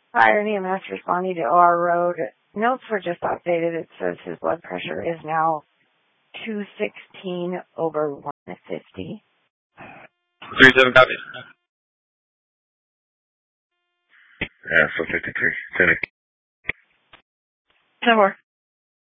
Fire and EMS responding to OR Road. Notes were just updated. It says his blood pressure is now 216/150. 37 copy. Yeah, so 53. 10 No more.